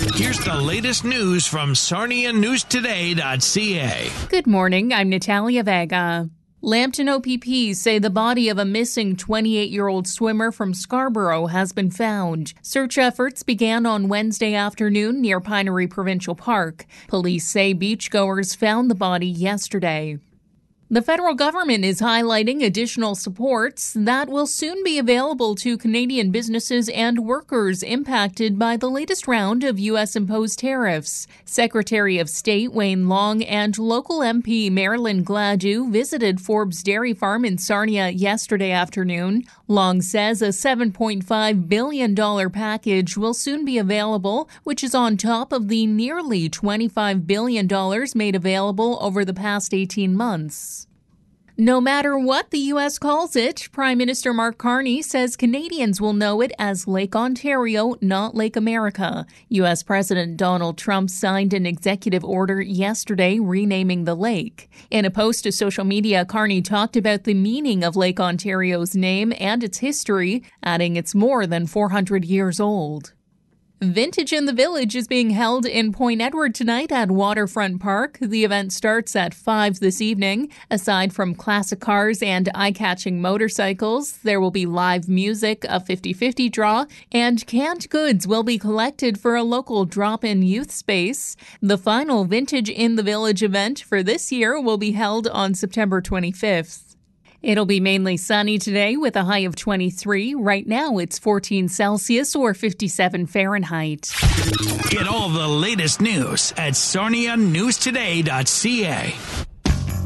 Here's the latest news from SarniaNewsToday.ca. Good morning, I'm Natalia Vega. Lambton OPP say the body of a missing 28-year-old swimmer from Scarborough has been found. Search efforts began on Wednesday afternoon near Pinery Provincial Park. Police say beachgoers found the body yesterday. The federal government is highlighting additional supports that will soon be available to Canadian businesses and workers impacted by the latest round of U.S.-imposed tariffs. Secretary of State Wayne Long and local MP Marilyn Gladue visited Forbes Dairy Farm in Sarnia yesterday afternoon. Long says a $7.5 billion package will soon be available, which is on top of the nearly $25 billion made available over the past 18 months. No matter what the U.S. calls it, Prime Minister Mark Carney says Canadians will know it as Lake Ontario, not Lake America. U.S. President Donald Trump signed an executive order yesterday renaming the lake. In a post to social media, Carney talked about the meaning of Lake Ontario's name and its history, adding it's more than 400 years old. Vintage in the Village is being held in Point Edward tonight at Waterfront Park. The event starts at 5 this evening. Aside from classic cars and eye-catching motorcycles, there will be live music, a 50-50 draw, and canned goods will be collected for a local drop-in youth space. The final Vintage in the Village event for this year will be held on September 25th. It'll be mainly sunny today with a high of 23. Right now, it's 14 Celsius or 57 Fahrenheit. Get all the latest news at SarniaNewsToday.ca.